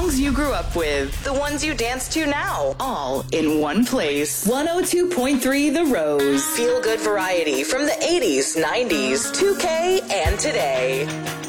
songs you grew up with, the ones you dance to now, all in one place. 102.3 The Rose. Feel good variety from the 80s, 90s, 2K, and today.